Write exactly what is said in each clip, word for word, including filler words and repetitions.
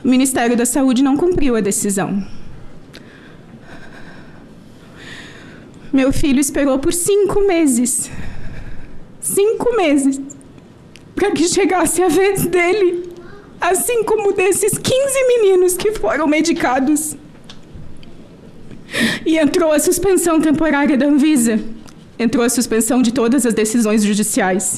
O Ministério da Saúde não cumpriu a decisão. Meu filho esperou por cinco meses. Cinco meses. Para que chegasse a vez dele. Assim como desses quinze meninos que foram medicados. E entrou a suspensão temporária da Anvisa. Entrou a suspensão de todas as decisões judiciais.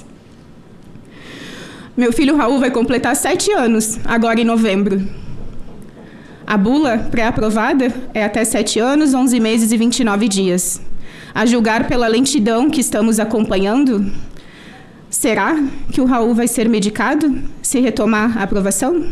Meu filho Raul vai completar sete anos, agora em novembro. A bula pré-aprovada é até sete anos, onze meses e vinte e nove dias. A julgar pela lentidão que estamos acompanhando, será que o Raul vai ser medicado se retomar a aprovação?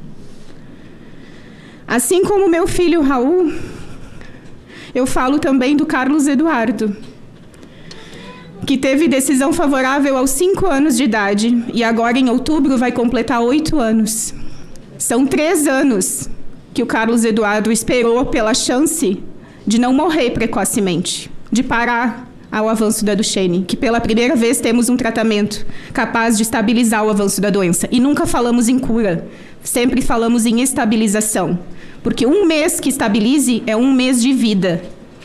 Assim como meu filho Raul, eu falo também do Carlos Eduardo, que teve decisão favorável aos cinco anos de idade e agora em outubro vai completar oito anos. São três anos que o Carlos Eduardo esperou pela chance de não morrer precocemente, de parar ao avanço da Duchenne, que pela primeira vez temos um tratamento capaz de estabilizar o avanço da doença. E nunca falamos em cura, sempre falamos em estabilização, porque um mês que estabilize é um mês de vida.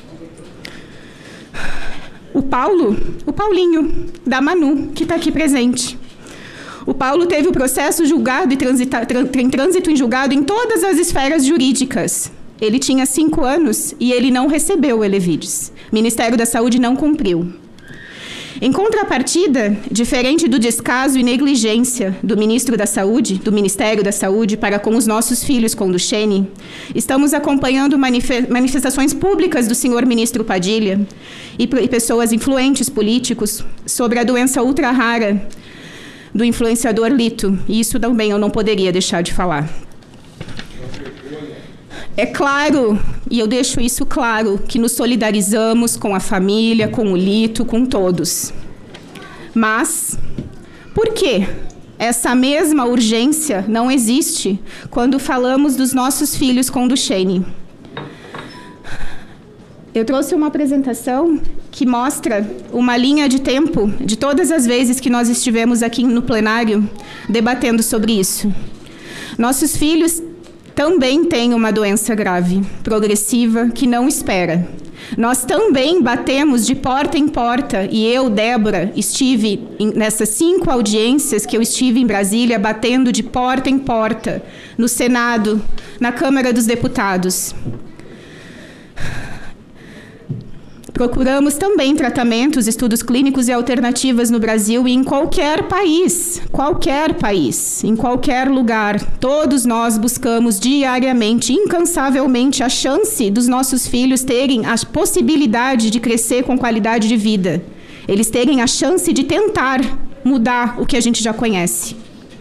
O Paulo, o Paulinho, da Manu, que está aqui presente. O Paulo teve o processo julgado e transita, em trânsito em julgado em todas as esferas jurídicas. Ele tinha cinco anos e ele não recebeu o Elevides. O Ministério da Saúde não cumpriu. Em contrapartida, diferente do descaso e negligência do Ministro da Saúde, do Ministério da Saúde, para com os nossos filhos com Duchenne, estamos acompanhando manifestações públicas do senhor Ministro Padilha e pessoas influentes políticos sobre a doença ultra rara do influenciador Lito. E isso também eu não poderia deixar de falar. É claro, e eu deixo isso claro, que nos solidarizamos com a família, com o Lito, com todos. Mas, por que essa mesma urgência não existe quando falamos dos nossos filhos com Duchenne? Eu trouxe uma apresentação que mostra uma linha de tempo de todas as vezes que nós estivemos aqui no plenário debatendo sobre isso. Nossos filhos também têm uma doença grave, progressiva, que não espera. Nós também batemos de porta em porta, e eu, Débora, estive em, nessas cinco audiências que eu estive em Brasília, batendo de porta em porta, no Senado, na Câmara dos Deputados. Procuramos também tratamentos, estudos clínicos e alternativas no Brasil e em qualquer país, qualquer país, em qualquer lugar. Todos nós buscamos diariamente, incansavelmente, a chance dos nossos filhos terem a possibilidade de crescer com qualidade de vida. Eles terem a chance de tentar mudar o que a gente já conhece.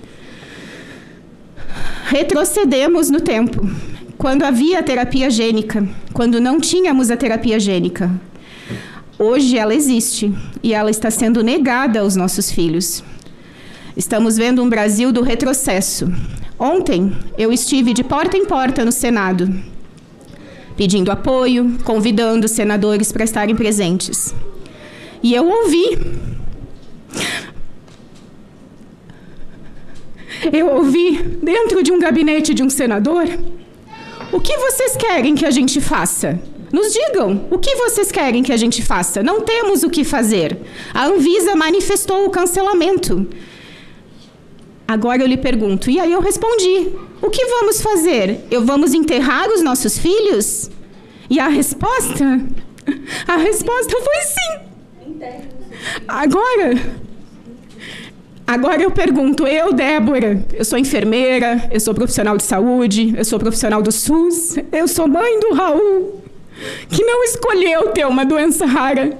Retrocedemos no tempo, quando havia a terapia gênica, quando não tínhamos a terapia gênica. Hoje ela existe e ela está sendo negada aos nossos filhos. Estamos vendo um Brasil do retrocesso. Ontem eu estive de porta em porta no Senado, pedindo apoio, convidando os senadores para estarem presentes. E eu ouvi, eu ouvi dentro de um gabinete de um senador: o que vocês querem que a gente faça? Nos digam, o que vocês querem que a gente faça? Não temos o que fazer. A Anvisa manifestou o cancelamento. Agora eu lhe pergunto, e aí eu respondi: o que vamos fazer? Eu vamos enterrar os nossos filhos? E a resposta? A resposta foi sim. Agora, agora eu pergunto, eu, Débora, eu sou enfermeira, eu sou profissional de saúde, eu sou profissional do SUS, eu sou mãe do Raul, que não escolheu ter uma doença rara.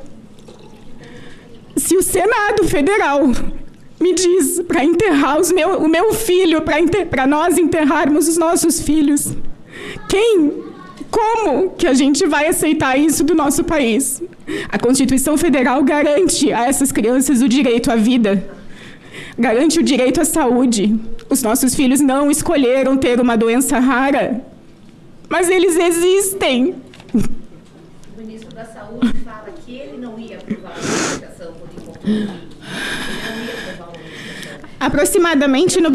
Se o Senado Federal me diz para enterrar os meu, o meu filho, para nós enterrarmos os nossos filhos, quem, como que a gente vai aceitar isso do nosso país? A Constituição Federal garante a essas crianças o direito à vida, garante o direito à saúde. Os nossos filhos não escolheram ter uma doença rara, mas eles existem. O ministro da Saúde fala que ele não ia aprovar a medicação por enquanto. Ele não ia aprovar uma medicação. Aproximadamente no